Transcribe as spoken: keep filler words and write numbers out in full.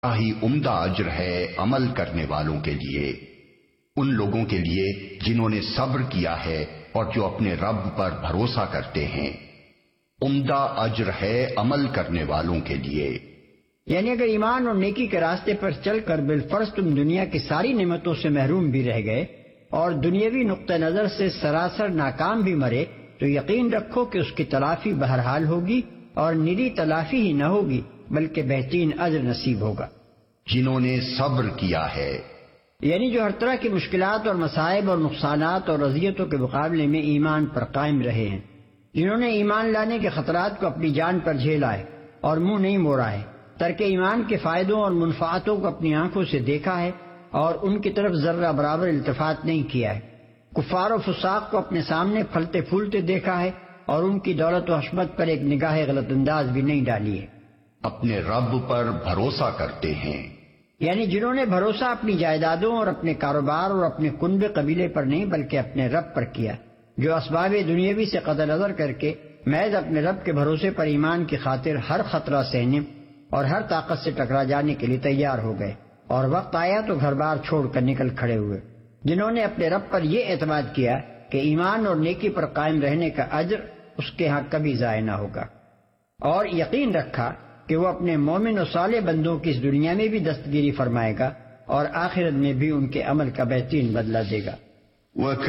ہی عمدہ اجر ہے عمل کرنے والوں کے لیے، ان لوگوں کے لیے جنہوں نے صبر کیا ہے اور جو اپنے رب پر بھروسہ کرتے ہیں۔ عمدہ اجر ہے عمل کرنے والوں کے لیے۔ یعنی اگر ایمان اور نیکی کے راستے پر چل کر بالفرض تم دنیا کی ساری نعمتوں سے محروم بھی رہ گئے اور دنیاوی نقطہ نظر سے سراسر ناکام بھی مرے، تو یقین رکھو کہ اس کی تلافی بہرحال ہوگی، اور نری تلافی ہی نہ ہوگی بلکہ بہترین اجر نصیب ہوگا۔ جنہوں نے صبر کیا ہے، یعنی جو ہر طرح کی مشکلات اور مصائب اور نقصانات اور اذیتوں کے مقابلے میں ایمان پر قائم رہے ہیں، جنہوں نے ایمان لانے کے خطرات کو اپنی جان پر جھیلا ہے اور منہ نہیں موڑا ہے، ترک ایمان کے فائدوں اور منفعتوں کو اپنی آنکھوں سے دیکھا ہے اور ان کی طرف ذرہ برابر التفات نہیں کیا ہے، کفار و فساق کو اپنے سامنے پھلتے پھولتے دیکھا ہے اور ان کی دولت و حشمت پر ایک نگاہ غلط انداز بھی نہیں ڈالی ہے، اپنے رب پر بھروسہ کرتے ہیں۔ یعنی جنہوں نے بھروسہ اپنی جائیدادوں اور اپنے کاروبار اور اپنے کنبے قبیلے پر نہیں بلکہ اپنے رب پر کیا، جو اسباب دنیاوی سے قطع نظر کر کے محض اپنے رب کے بھروسے پر ایمان کی خاطر ہر خطرہ سہنے اور ہر طاقت سے ٹکرا جانے کے لیے تیار ہو گئے، اور وقت آیا تو گھر بار چھوڑ کر نکل کھڑے ہوئے، جنہوں نے اپنے رب پر یہ اعتماد کیا کہ ایمان اور نیکی پر قائم رہنے کا اجر اس کے ہاں کبھی ضائع نہ ہوگا، اور یقین رکھا کہ وہ اپنے مومن و صالح بندوں کی اس دنیا میں بھی دستگیری فرمائے گا اور آخرت میں بھی ان کے عمل کا بہترین بدلہ دے گا۔ وَكَ